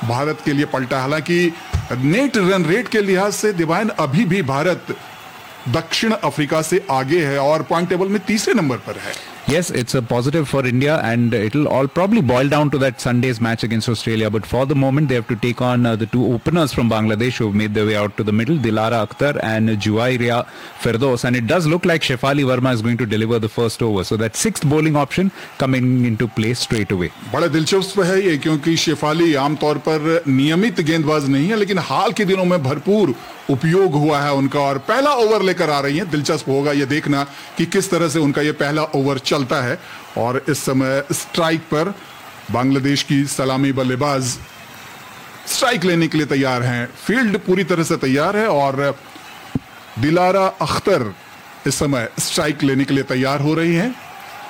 भारत के लिए पलटा। हालांकि नेट रन रेट के लिहाज से दिवान अभी भी भारत दक्षिण अफ्रीका से आगे है और पॉइंट टेबल में तीसरे नंबर पर है। Yes, it's a positive for India, and it'll all probably boil down to that Sunday's match against Australia. But for the moment, they have to take on the two openers from Bangladesh who have made their way out to the middle, Dilara Akhtar and Juwairia Firdaus. And it does look like Shefali Verma is going to deliver the first over. So that sixth bowling option coming into play straight away. बड़ा दिलचस्प है ये, क्योंकि शेफाली आमतौर पर नियमित गेंदबाज नहीं है, लेकिन हाल के दिनों में भरपूर उपयोग हुआ है उनका और पहला ओवर लेकर आ रही है। दिलचस्प होगा ये देखना कि किस तरह से उनका ये पहला ओवर चलता है। और इस समय स्ट्राइक पर बांग्लादेश की सलामी बल्लेबाज स्ट्राइक लेने के लिए तैयार हैं। फील्ड पूरी तरह से तैयार है और दिलारा अख्तर इस समय स्ट्राइक लेने के लिए तैयार हो रही हैं।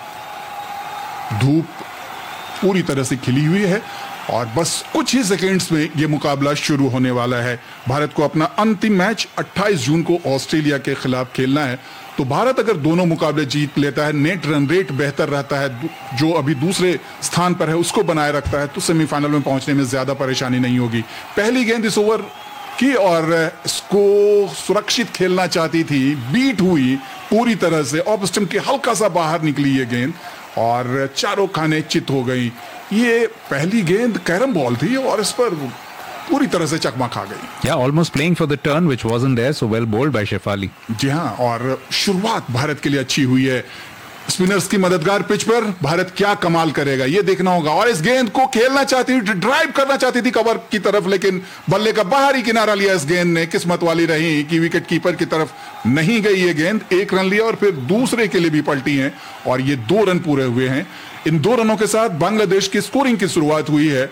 धूप पूरी तरह से खिली हुई है और बस कुछ ही सेकेंड्स में यह मुकाबला शुरू होने वाला है। भारत को अपना अंतिम मैच 28 जून को ऑस्ट्रेलिया के खिलाफ खेलना है। तो भारत अगर दोनों मुकाबले जीत लेता है, नेट रन रेट बेहतर रहता है, जो अभी दूसरे स्थान पर है उसको बनाए रखता है, तो सेमीफाइनल में पहुंचने में ज्यादा परेशानी नहीं होगी। पहली गेंद इस ओवर की और इसको सुरक्षित खेलना चाहती थी, बीट हुई पूरी तरह से, ऑफ स्टंप के हल्का सा बाहर निकली ये गेंद और चारों खाने चित हो गई। ये पहली गेंद कैरम बॉल थी और इस पर पूरी तरह से चकमा खा गई। Yeah, almost playing for the turn which wasn't there, so well bowled by Shefali. जी हाँ, और शुरुआत भारत के लिए अच्छी हुई है। स्पिनर्स की मददगार पिच पर भारत क्या कमाल करेगा ये देखना होगा। और इस गेंद को खेलना चाहती थी, ड्राइव करना चाहती थी कवर की तरफ, लेकिन बल्ले का बाहरी किनारा लिया इस गेंद ने। किस्मत वाली रही कि विकेट कीपर की तरफ नहीं गई ये गेंद। एक रन लिया और फिर दूसरे के लिए भी पलटी है और ये 2 रन पूरे हुए हैं। इन 2 रनों के साथ बांग्लादेश की स्कोरिंग की शुरुआत हुई है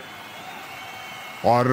और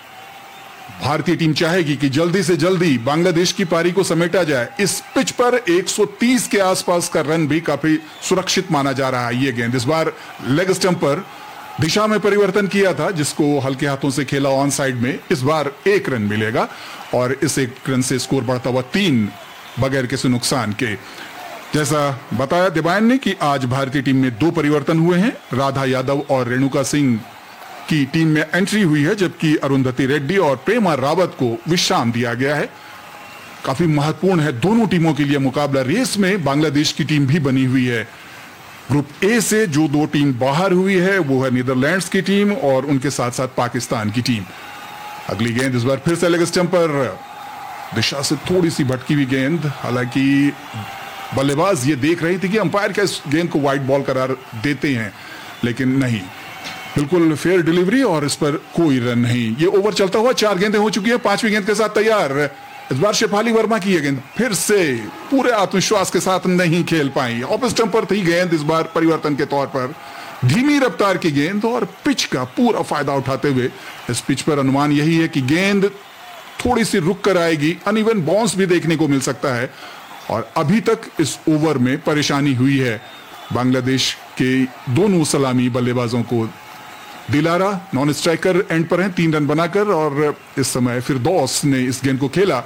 भारतीय टीम चाहेगी कि जल्दी से जल्दी बांग्लादेश की पारी को समेटा जाए। इस पिच पर 130 के आसपास का रन भी काफी सुरक्षित माना जा रहा है। ये गेंद इस बार लेग स्टंप पर दिशा में परिवर्तन किया था, जिसको हल्के हाथों से खेला ऑन साइड में। इस बार 1 रन मिलेगा और इस 1 रन से स्कोर बढ़ता हुआ 3 बगैर किसी नुकसान के। जैसा बताया दिवान ने कि आज भारतीय टीम में 2 परिवर्तन हुए हैं। राधा यादव और रेणुका सिंह की टीम में एंट्री हुई है, जबकि अरुंधति रेड्डी और प्रेमा रावत को विश्राम दिया गया है। काफी महत्वपूर्ण है दोनों टीमों के लिए मुकाबला। रेस में बांग्लादेश की टीम भी बनी हुई है। ग्रुप ए से जो 2 टीम बाहर हुई है वो है नीदरलैंड्स की टीम और उनके साथ साथ पाकिस्तान की टीम। अगली गेंद इस बार फिर से लेग स्टंप पर, दिशा से थोड़ी सी भटकी हुई गेंद। हालांकि बल्लेबाज ये देख रही थी कि अंपायर क्या इस गेंद को वाइड बॉल करार देते हैं, लेकिन नहीं, बिल्कुल फेयर डिलीवरी और इस पर कोई रन नहीं। ये ओवर चलता हुआ 4 गेंदें हो चुकी है, 5वीं गेंद के साथ तैयार। इस बार शेफाली वर्मा की ये गेंद फिर से पूरे आत्मविश्वास के साथ नहीं खेल पाई। ऑफ स्टंप पर थी गेंद इस बार परिवर्तन के तौर पर, धीमी रफ्तार की गेंद और पिच का पूरा फायदा उठाते हुए इस पिच पर अनुमान यही है कि गेंद थोड़ी सी रुक कर आएगी। अनइवन बाउंस भी देखने को मिल सकता है और अभी तक इस ओवर में परेशानी हुई है बांग्लादेश के दोनों सलामी बल्लेबाजों को। दिलारा नॉन स्ट्राइकर एंड पर हैं 3 रन बनाकर और इस समय फिरदौस ने इस गेंद को खेला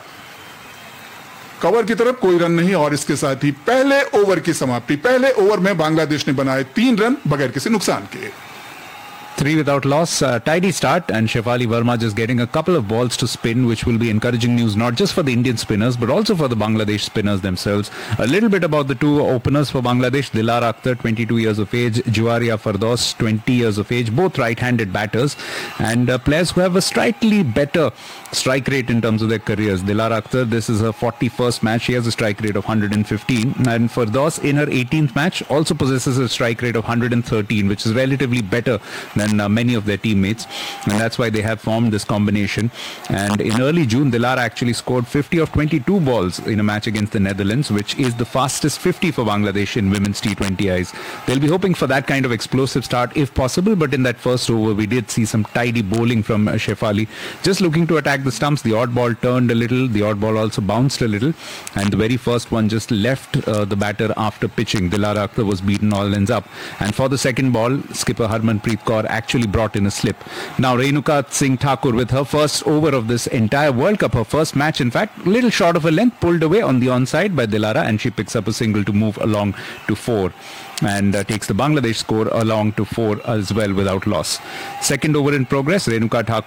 कवर की तरफ, कोई रन नहीं और इसके साथ ही पहले ओवर की समाप्ति। पहले ओवर में बांग्लादेश ने बनाए 3 रन बगैर किसी नुकसान के। 3 without loss, tidy start, and Shefali Verma just getting a couple of balls to spin, which will be encouraging news not just for the Indian spinners but also for the Bangladesh spinners themselves. A little bit about the 2 openers for Bangladesh: Dilara Akhtar, 22 years of age; Juwairia Firdaus, 20 years of age. Both right-handed batters and players who have a slightly better strike rate in terms of their careers. Dilara Akhtar, this is her 41st match. She has a strike rate of 115, and Firdaus in her 18th match also possesses a strike rate of 113, which is relatively better than many of their teammates, and that's why they have formed this combination. And in early June, Dilara actually scored 50 of 22 balls in a match against the Netherlands, which is the fastest 50 for Bangladesh in women's T20Is. They'll be hoping for that kind of explosive start if possible, but in that first over we did see some tidy bowling from Shefali, just looking to attack the stumps. The odd ball turned a little, the odd ball also bounced a little, and the very first one just left the batter after pitching. Dilara Akhtar was beaten all ends up, and for the second ball, skipper Harmanpreet Kaur actually brought in a slip. Now Renuka Singh Thakur, with her first over of this entire World Cup, her first match in fact, little short of a length, pulled away on the onside by Dilara, and she picks up a single to move along to 4 and takes the Bangladesh score along to 4 as well without loss. Second over in progress, Renuka Thakur